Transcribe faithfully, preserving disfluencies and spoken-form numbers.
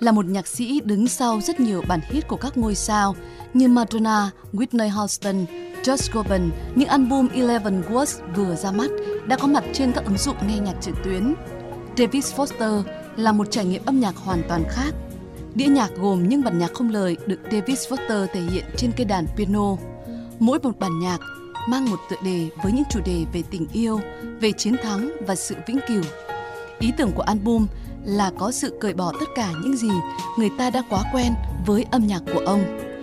là một nhạc sĩ đứng sau rất nhiều bản hit của các ngôi sao như Madonna, Whitney Houston, Josh Groban. Những album Eleven Words vừa ra mắt đã có mặt trên các ứng dụng nghe nhạc trực tuyến. David Foster là một trải nghiệm âm nhạc hoàn toàn khác. Đĩa nhạc gồm những bản nhạc không lời được David Foster thể hiện trên cây đàn piano. Mỗi một bản nhạc mang một tựa đề với những chủ đề về tình yêu, về chiến thắng và sự vĩnh cửu. Ý tưởng của album là có sự cởi bỏ tất cả những gì người ta đã quá quen với âm nhạc của ông.